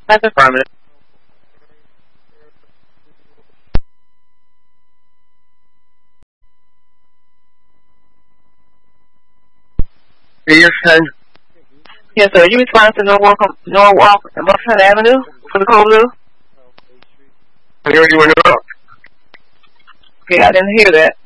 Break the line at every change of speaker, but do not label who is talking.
That's affirmative.
Yes, sir.
Yes, sir. You respond to Norwalk and Buckhead Avenue for the code blue?
I already went up.
Okay, I didn't hear that.